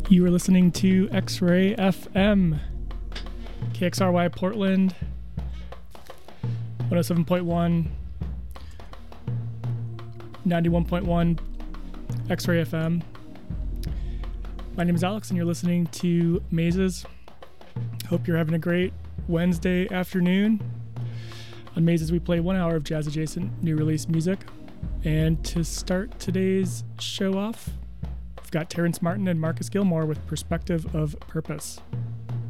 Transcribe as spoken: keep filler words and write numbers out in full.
You are listening to X-Ray F M, K X R Y Portland, one oh seven point one, ninety-one point one X-Ray F M. My name is Alex and you're listening to Mazes. Hope you're having a great Wednesday afternoon. On Mazes we play one hour of jazz adjacent new release music. And to start today's show off, we've got Terrence Martin and Marcus Gilmore with Perspective of Purpose.